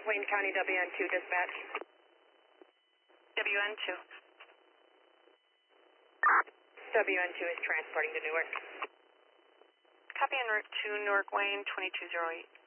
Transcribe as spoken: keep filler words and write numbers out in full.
Wayne County W N two dispatch. W N two. W N two is transporting to Newark. Copy en route to Newark Wayne, twenty-two oh eight.